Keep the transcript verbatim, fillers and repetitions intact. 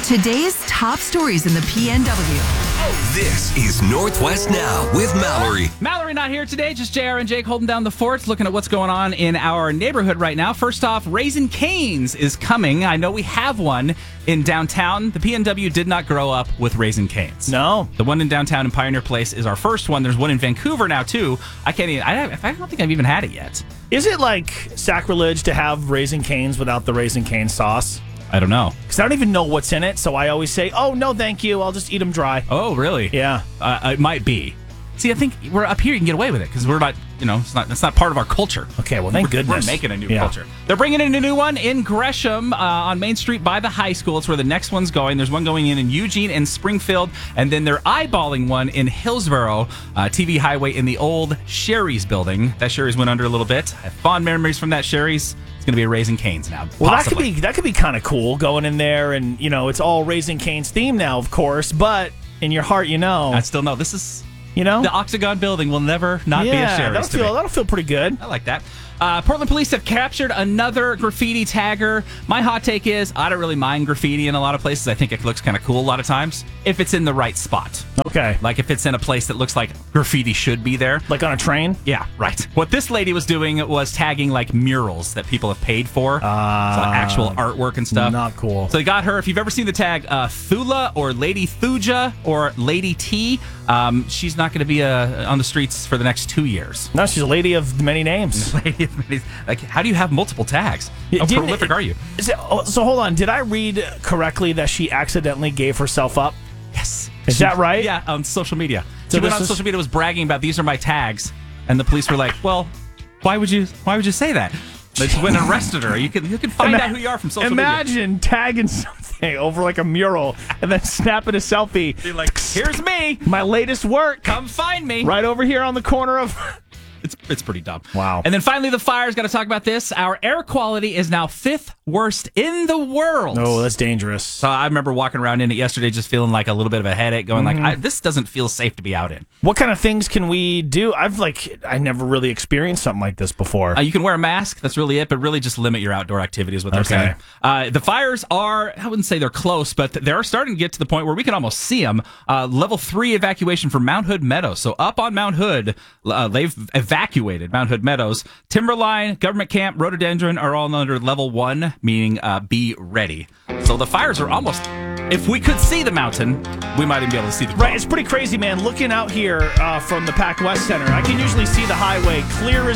Today's top stories in the P N W. This is Northwest Now with Mallory. Mallory not here today, just J R and Jake holding down the fort, looking at what's going on in our neighborhood right now. First off, Raising Cane's is coming. I know we have one in downtown. The P N W did not grow up with Raising Cane's. No. The one in downtown in Pioneer Place is our first one. There's one in Vancouver now, too. I can't even, I, I don't think I've even had it yet. Is it like sacrilege to have Raising Cane's without the Raising Cane sauce? I don't know. Because I don't even know what's in it, so I always say, oh, no, thank you. I'll just eat them dry. Oh, really? Yeah. Uh, it might be. See, I think we're up here, you can get away with it because we're not, you know, it's not, it's not part of our culture. Okay, well, thank we're, goodness. We're making a new yeah. culture. They're bringing in a new one in Gresham uh, on Main Street by the high school. It's where the next one's going. There's one going in in Eugene and Springfield, and then they're eyeballing one in Hillsboro, uh, T V Highway in the old Sherry's building. That Sherry's went under a little bit. I have fond memories from that Sherry's. It's going to be a Raising Cane's now. Well, possibly. that could be that could be kind of cool going in there, and you know, it's all Raising Cane's theme now, of course. But in your heart, you know, I still know this is. You know? The Octagon building will never not yeah, be a Sherry's. That'll feel, that'll feel pretty good. I like that. Uh, Portland police have captured another graffiti tagger. My hot take is I don't really mind graffiti in a lot of places. I think it looks kind of cool a lot of times if it's in the right spot. Okay. Like if it's in a place that looks like graffiti should be there. Like on a train? Yeah, right. What this lady was doing was tagging like murals that people have paid for. Uh, so actual artwork and stuff. Not cool. So they got her, if you've ever seen the tag uh, Thula or Lady Thuja or Lady T, um, she's not going to be uh, on the streets for the next two years. No, she's a lady of many names. Lady of many, like, how do you have multiple tags? Yeah, How didn't prolific it- are you? Is it, oh, so hold on. Did I read correctly that she accidentally gave herself up? Yes. Is She- that right? Yeah, on social media. So she went this on is- social media, was bragging about these are my tags, and the police were like, "Well, why would you? Why would you say that?" They just went and arrested her. You can you can find Ima- out who you are from social Imagine media. tagging something over like a mural and then snapping a selfie. Be like, "Here's me. My latest work. Come find me." Right over here on the corner of... It's it's pretty dumb. Wow. And then finally, the fire's got to talk about this. Our air quality is now fifth worst in the world. Oh, that's dangerous. So I remember walking around in it yesterday, just feeling like a little bit of a headache, going Mm-hmm. like, I, "This doesn't feel safe to be out in." What kind of things can we do? I've like, I never really experienced something like this before. Uh, you can wear a mask. That's really it, but really just limit your outdoor activities. What they're Okay. saying. Uh, the fires are, I wouldn't say they're close, but they're starting to get to the point where we can almost see them. Uh, level three evacuation for Mount Hood Meadows. So up on Mount Hood, uh, they've evacuated Mount Hood Meadows. Timberline, Government Camp, Rhododendron are all under level one, meaning uh, be ready. So the fires are almost. If we could see the mountain, we might even be able to see the Right, it's pretty crazy, man. Looking out here uh, from the Pac West Center, I can usually see the highway clear as